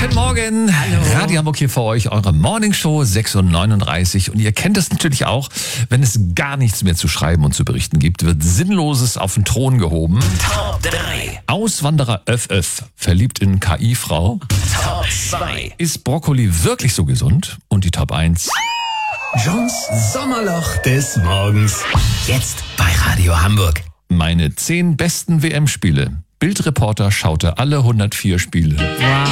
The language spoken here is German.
Guten Morgen. Hallo. Radio Hamburg hier für euch, eure Morningshow 6:39 Uhr. Und ihr kennt es natürlich auch, wenn es gar nichts mehr zu schreiben und zu berichten gibt, wird Sinnloses auf den Thron gehoben. Top 3. Auswanderer Öff, verliebt in KI-Frau. Top 2. Ist Brokkoli wirklich so gesund? Und die Top 1. Johns Sommerloch des Morgens. Jetzt bei Radio Hamburg. Meine 10 besten WM-Spiele. Bildreporter schaute alle 104 Spiele. Wow.